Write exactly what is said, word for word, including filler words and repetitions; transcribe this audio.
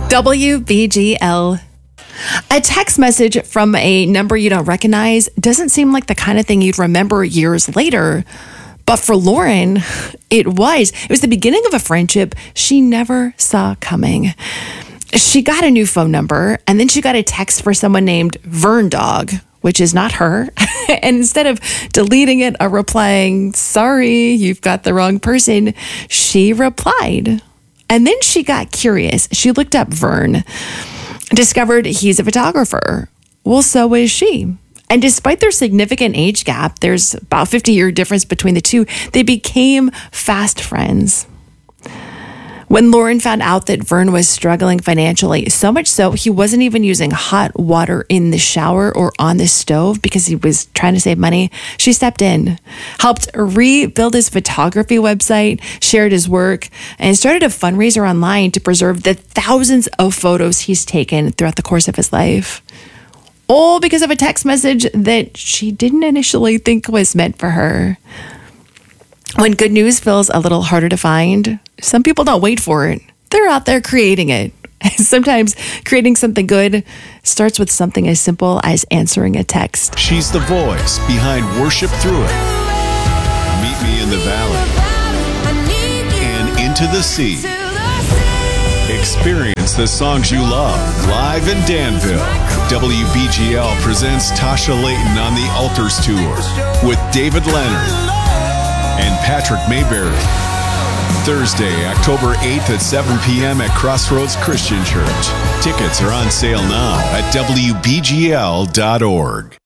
W B G L. A text message from a number you don't recognize doesn't seem like the kind of thing you'd remember years later. But for Lauren, it was. It was the beginning of a friendship she never saw coming. She got a new phone number, and then she got a text for someone named Vern Dog, which is not her. And instead of deleting it or replying, sorry, you've got the wrong person, she replied. And then she got curious. She looked up Vern, discovered he's a photographer. Well, so is she. And despite their significant age gap, there's about a fifty-year difference between the two, they became fast friends. When Lauren found out that Vern was struggling financially, so much so he wasn't even using hot water in the shower or on the stove because he was trying to save money, she stepped in, helped rebuild his photography website, shared his work, and started a fundraiser online to preserve the thousands of photos he's taken throughout the course of his life. All because of a text message that she didn't initially think was meant for her. When good news feels a little harder to find, some people don't wait for it. They're out there creating it. Sometimes creating something good starts with something as simple as answering a text. She's the voice behind Worship Through It, Meet Me in the Valley, and Into the Sea. Experience the songs you love live in Danville. W B G L presents Tasha Layton on the Altars Tour with David Leonard and Patrick Mayberry. Thursday, October eighth at seven p.m. at Crossroads Christian Church. Tickets are on sale now at W B G L dot org.